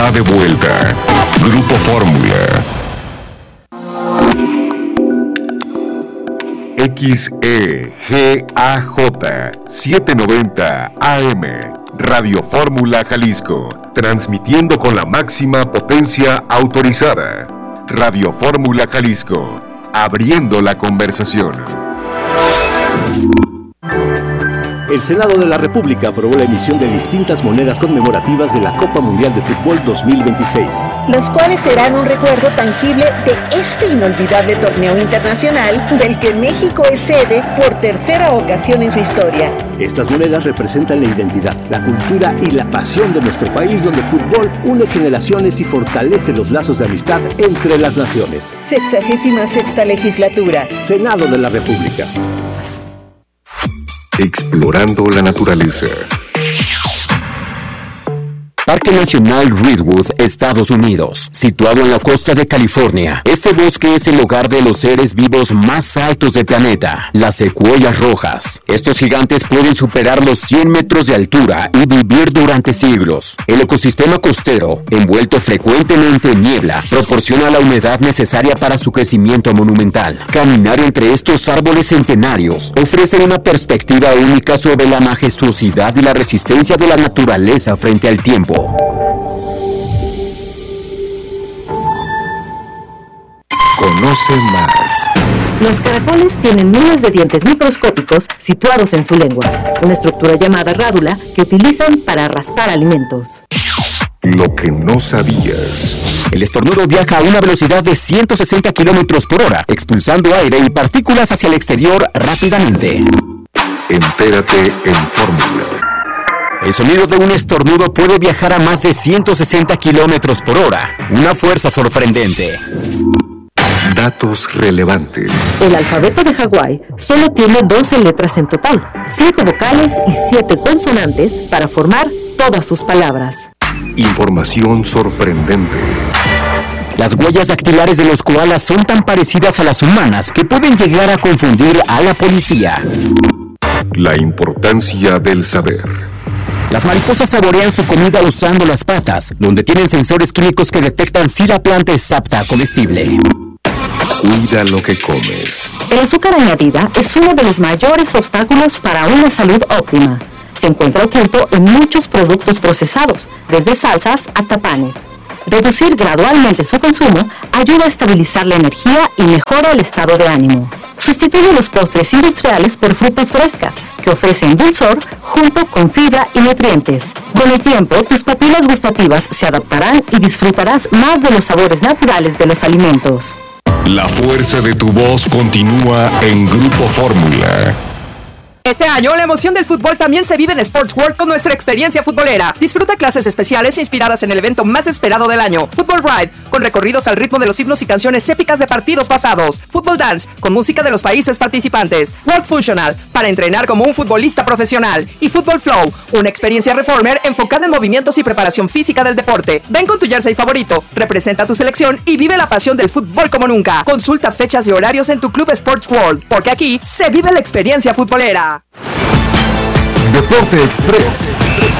está de vuelta. Grupo Fórmula. XEGAJ 790 AM, Radio Fórmula Jalisco, transmitiendo con la máxima potencia autorizada. Radio Fórmula Jalisco, abriendo la conversación. El Senado de la República aprobó la emisión de distintas monedas conmemorativas de la Copa Mundial de Fútbol 2026. Los cuales serán un recuerdo tangible de este inolvidable torneo internacional del que México es sede por tercera ocasión en su historia. Estas monedas representan la identidad, la cultura y la pasión de nuestro país, donde el fútbol une generaciones y fortalece los lazos de amistad entre las naciones. 66ª legislatura. Senado de la República. Explorando la naturaleza. Parque Nacional Redwood, Estados Unidos, situado en la costa de California. Este bosque es el hogar de los seres vivos más altos del planeta, las secuoyas rojas. Estos gigantes pueden superar los 100 metros de altura y vivir durante siglos. El ecosistema costero, envuelto frecuentemente en niebla, proporciona la humedad necesaria para su crecimiento monumental. Caminar entre estos árboles centenarios ofrece una perspectiva única sobre la majestuosidad y la resistencia de la naturaleza frente al tiempo. Conoce más. Los caracoles tienen miles de dientes microscópicos situados en su lengua, una estructura llamada rádula que utilizan para raspar alimentos. Lo que no sabías. El estornudo viaja a una velocidad de 160 kilómetros por hora, expulsando aire y partículas hacia el exterior rápidamente. Entérate en Fórmula. El sonido de un estornudo puede viajar a más de 160 kilómetros por hora, una fuerza sorprendente. Datos relevantes. El alfabeto de Hawái solo tiene 12 letras en total, 5 vocales y 7 consonantes para formar todas sus palabras. Información sorprendente. Las huellas dactilares de los koalas son tan parecidas a las humanas que pueden llegar a confundir a la policía. La importancia del saber. Las mariposas saborean su comida usando las patas, donde tienen sensores químicos que detectan si la planta es apta comestible. Cuida lo que comes. El azúcar añadida es uno de los mayores obstáculos para una salud óptima. Se encuentra oculto en muchos productos procesados, desde salsas hasta panes. Reducir gradualmente su consumo ayuda a estabilizar la energía y mejora el estado de ánimo. Sustituye los postres industriales por frutas frescas, que ofrecen dulzor junto con fibra y nutrientes. Con el tiempo, tus papilas gustativas se adaptarán y disfrutarás más de los sabores naturales de los alimentos. La fuerza de tu voz continúa en Grupo Fórmula. Este año, la emoción del fútbol también se vive en Sports World con nuestra experiencia futbolera. Disfruta clases especiales inspiradas en el evento más esperado del año. Football Ride, con recorridos al ritmo de los himnos y canciones épicas de partidos pasados. Football Dance, con música de los países participantes. World Functional, para entrenar como un futbolista profesional. Y Football Flow, una experiencia reformer enfocada en movimientos y preparación física del deporte. Ven con tu jersey favorito, representa tu selección y vive la pasión del fútbol como nunca. Consulta fechas y horarios en tu club Sports World, porque aquí se vive la experiencia futbolera. Deporte Express.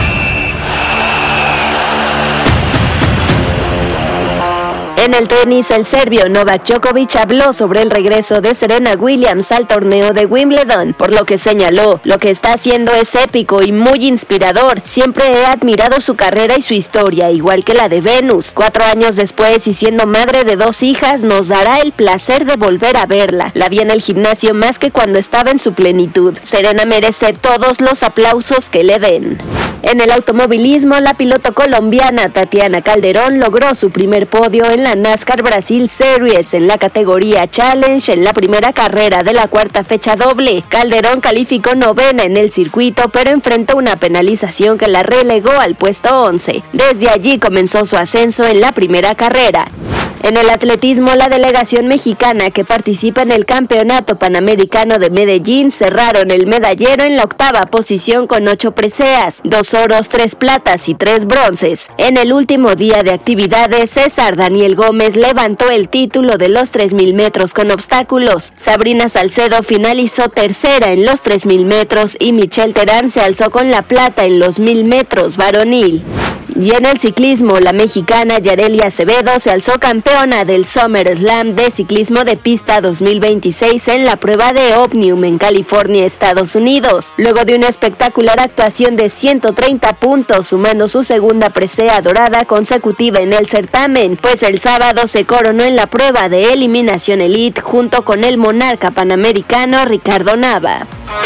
En el tenis, el serbio Novak Djokovic habló sobre el regreso de Serena Williams al torneo de Wimbledon, por lo que señaló: lo que está haciendo es épico y muy inspirador. Siempre he admirado su carrera y su historia, igual que la de Venus. 4 años después y siendo madre de 2 hijas, nos dará el placer de volver a verla. La vi en el gimnasio más que cuando estaba en su plenitud. Serena merece todos los aplausos que le den. En el automovilismo, la piloto colombiana Tatiana Calderón logró su primer podio en la NASCAR Brasil Series en la categoría Challenge en la primera carrera de la cuarta fecha doble. Calderón calificó 9ª en el circuito, pero enfrentó una penalización que la relegó al puesto 11. Desde allí comenzó su ascenso en la primera carrera. En el atletismo, la delegación mexicana que participa en el Campeonato Panamericano de Medellín cerraron el medallero en la 8ª posición con 8 preseas, 2 oros, 3 platas y 3 bronces. En el último día de actividades, César Daniel Gómez levantó el título de los 3,000 metros con obstáculos. Sabrina Salcedo finalizó tercera en los 3,000 metros y Michelle Terán se alzó con la plata en los 1,000 metros varonil. Y en el ciclismo, la mexicana Yareli Acevedo se alzó campeona del Summer Slam de ciclismo de pista 2026 en la prueba de Omnium en California, Estados Unidos, luego de una espectacular actuación de 130 puntos, sumando su segunda presea dorada consecutiva en el certamen, pues el sábado se coronó en la prueba de eliminación elite junto con el monarca panamericano Ricardo Nava.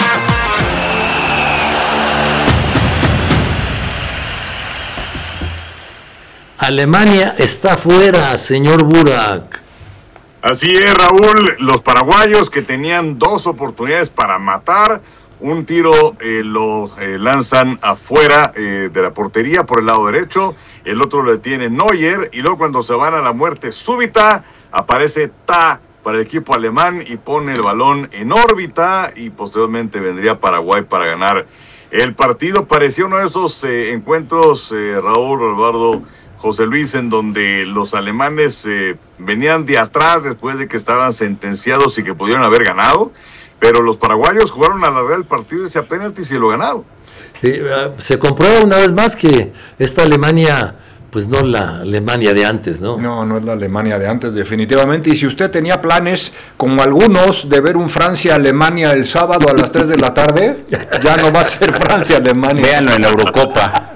Alemania está fuera, señor Burak. Así es, Raúl. Los paraguayos que tenían 2 oportunidades para matar, un tiro lo lanzan afuera de la portería por el lado derecho, el otro lo detiene Neuer, y luego cuando se van a la muerte súbita, aparece Ta para el equipo alemán y pone el balón en órbita, y posteriormente vendría Paraguay para ganar el partido. Parecía uno de esos encuentros, Raúl, Eduardo, José Luis, en donde los alemanes venían de atrás después de que estaban sentenciados y que pudieron haber ganado, pero los paraguayos jugaron a la vez el partido y se a penaltis y lo ganaron. Se comprueba una vez más que esta Alemania, pues no la Alemania de antes, ¿no? No es la Alemania de antes, definitivamente. Y si usted tenía planes, como algunos, de ver un Francia-Alemania el sábado a las 3 de la tarde, ya no va a ser Francia-Alemania. Véanlo en la Eurocopa.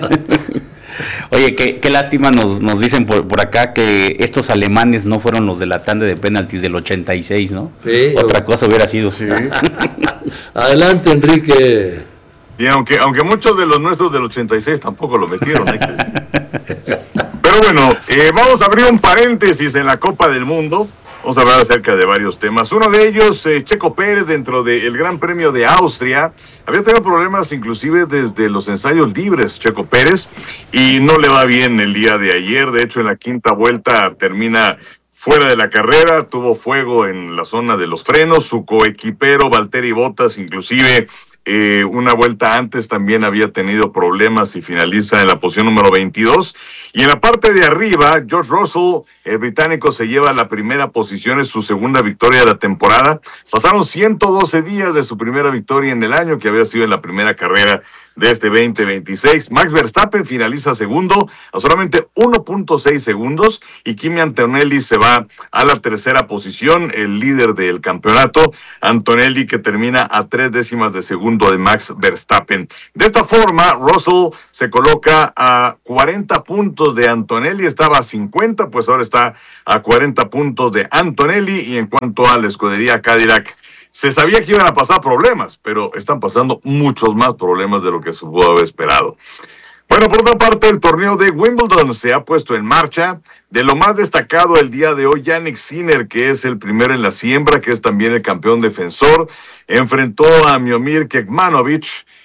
Oye, qué lástima nos dicen por acá que estos alemanes no fueron los de la tanda de penaltis del 86, ¿no? Sí, otra cosa hubiera sido. Sí. Adelante, Enrique. Y aunque muchos de los nuestros del 86 tampoco lo metieron, hay que decir. Pero bueno, vamos a abrir un paréntesis en la Copa del Mundo. Vamos a hablar acerca de varios temas. Uno de ellos, Checo Pérez, dentro del Gran Premio de Austria, había tenido problemas inclusive desde los ensayos libres, Checo Pérez, y no le va bien el día de ayer. De hecho, en la quinta vuelta termina fuera de la carrera, tuvo fuego en la zona de los frenos. Su coequipero, Valtteri Bottas, inclusive una vuelta antes también había tenido problemas y finaliza en la posición número 22. Y en la parte de arriba, George Russell, el británico, se lleva la primera posición, es su segunda victoria de la temporada. Pasaron 112 días de su primera victoria en el año, que había sido en la primera carrera de este 2026. Max Verstappen finaliza segundo a solamente 1.6 segundos y Kimi Antonelli se va a la tercera posición, el líder del campeonato. Antonelli, que termina a 3 décimas de segundo de Max Verstappen. De esta forma, Russell se coloca a 40 puntos de Antonelli, estaba a 50, pues ahora está a 40 puntos de Antonelli. Y en cuanto a la escudería Cadillac, se sabía que iban a pasar problemas, pero están pasando muchos más problemas de lo que se pudo haber esperado. Bueno, por otra parte, el torneo de Wimbledon se ha puesto en marcha. De lo más destacado el día de hoy, Jannik Sinner, que es el primero en la siembra, que es también el campeón defensor, enfrentó a Miomir Kekmanovic.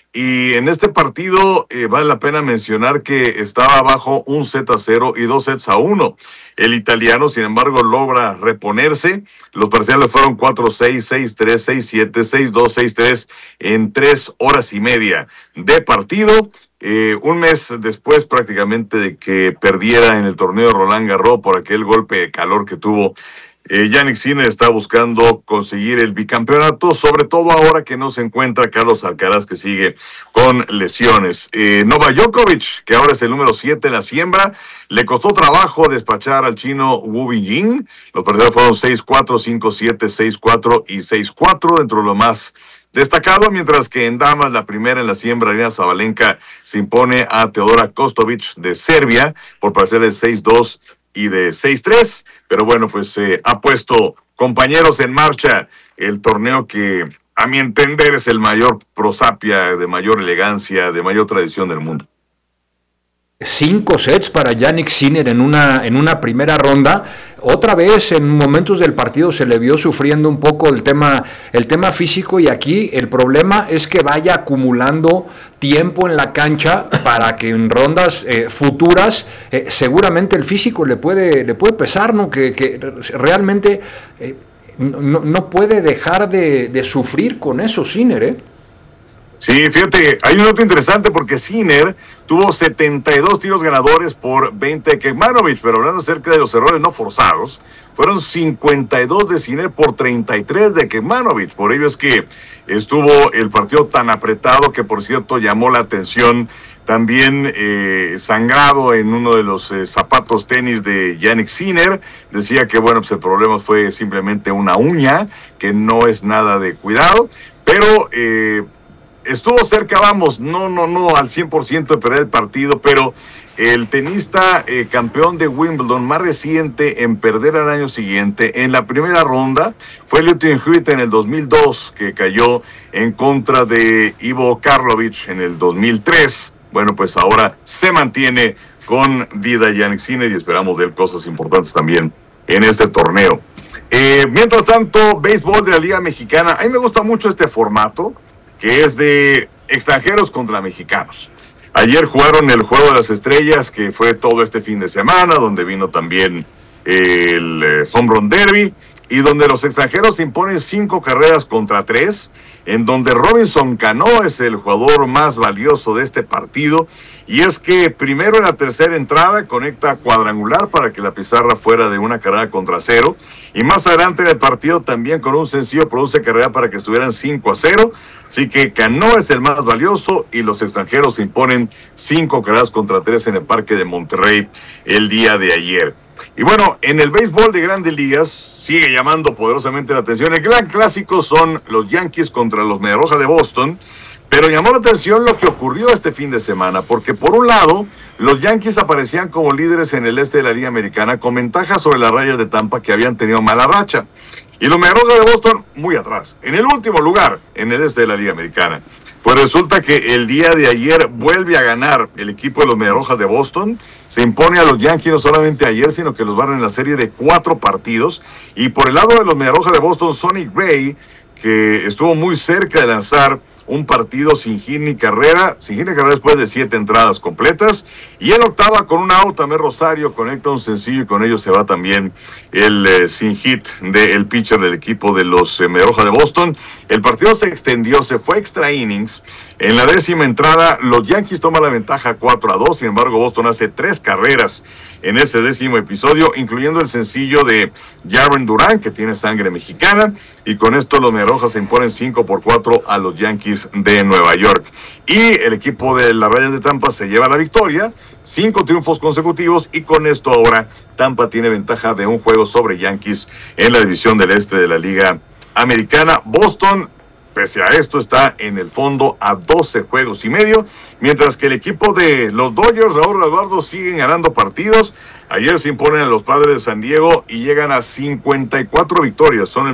Y en este partido vale la pena mencionar que estaba abajo 1-0 y 2-1. El italiano, sin embargo, logra reponerse. Los parciales fueron 4-6, 6-3, 6-7, 6-2, 6-3 en 3 horas y media de partido. Un mes después prácticamente de que perdiera en el torneo de Roland Garros por aquel golpe de calor que tuvo, Jannik Sinner está buscando conseguir el bicampeonato, sobre todo ahora que no se encuentra Carlos Alcaraz, que sigue con lesiones. Novak Djokovic, que ahora es el número 7 en la siembra, le costó trabajo despachar al chino Wu Binjing. Los partidos fueron 6-4, 5-7, 6-4 y 6-4, dentro de lo más destacado, mientras que en damas, la primera en la siembra, Aryna Sabalenka, se impone a Teodora Kostovic de Serbia por parciales 6-2 y de 6-3, pero bueno, pues ha puesto, compañeros, en marcha el torneo que, a mi entender, es el mayor prosapia, de mayor elegancia, de mayor tradición del mundo. 5 sets para Jannik Sinner en una primera ronda. Otra vez en momentos del partido se le vio sufriendo un poco el tema físico, y aquí el problema es que vaya acumulando tiempo en la cancha para que en rondas futuras seguramente el físico le puede pesar, ¿no? Que realmente no puede dejar de sufrir con eso Sinner, ¿eh? Sí, fíjate, hay un dato interesante porque Sinner tuvo 72 tiros ganadores por 20 de Kecmanovic, pero hablando acerca de los errores no forzados, fueron 52 de Sinner por 33 de Kecmanovic. Por ello es que estuvo el partido tan apretado que, por cierto, llamó la atención también sangrado en uno de los zapatos tenis de Jannik Sinner. Decía que, bueno, pues el problema fue simplemente una uña, que no es nada de cuidado, pero estuvo cerca, vamos, no al 100% de perder el partido, pero el tenista campeón de Wimbledon más reciente en perder al año siguiente, en la primera ronda, fue Lleyton Hewitt en el 2002, que cayó en contra de Ivo Karlovic en el 2003. Bueno, pues ahora se mantiene con vida Jannik Sinner y esperamos ver cosas importantes también en este torneo. Mientras tanto, béisbol de la Liga Mexicana. A mí me gusta mucho este formato, que es de extranjeros contra mexicanos. Ayer jugaron el Juego de las Estrellas, que fue todo este fin de semana, donde vino también el Home Run Derby, y donde los extranjeros se imponen 5 carreras contra 3, en donde Robinson Cano es el jugador más valioso de este partido, y es que primero en la tercera entrada conecta cuadrangular para que la pizarra fuera de 1 carrera contra 0, y más adelante en el partido también con un sencillo produce carrera para que estuvieran 5-0, así que Cano es el más valioso y los extranjeros se imponen 5 carreras contra 3 en el Parque de Monterrey el día de ayer. Y bueno, en el béisbol de Grandes Ligas sigue llamando poderosamente la atención. El gran clásico son los Yankees contra los Medias Rojas de Boston, pero llamó la atención lo que ocurrió este fin de semana, porque por un lado, los Yankees aparecían como líderes en el este de la Liga Americana con ventaja sobre las Rayas de Tampa, que habían tenido mala racha. Y los Medias Rojas de Boston muy atrás, en el último lugar en el este de la Liga Americana. Pues resulta que el día de ayer vuelve a ganar el equipo de los Medias Rojas de Boston. Se impone a los Yankees no solamente ayer, sino que los barren en la serie de 4 partidos. Y por el lado de los Medias Rojas de Boston, Sonny Gray, que estuvo muy cerca de lanzar un partido sin hit ni carrera después de 7 entradas completas, y en octava con un out, Amé Rosario conecta un sencillo y con ello se va también el sin hit del pitcher del equipo de los Medias Rojas de Boston. El partido se extendió, se fue extra innings. En la 10ª entrada, los Yankees toman la ventaja 4-2, sin embargo Boston hace 3 carreras en ese 10º episodio, incluyendo el sencillo de Jarren Duran, que tiene sangre mexicana, y con esto los Medias Rojas se imponen 5-4 a los Yankees de Nueva York. Y el equipo de las Rayas de Tampa se lleva la victoria, 5 triunfos consecutivos, y con esto ahora Tampa tiene ventaja de un juego sobre Yankees en la división del este de la Liga Americana. Boston, pese a esto, está en el fondo a 12 juegos y medio, mientras que el equipo de los Dodgers, Raúl Eduardo, siguen ganando partidos. Ayer se imponen a los Padres de San Diego y llegan a 54 victorias. Son el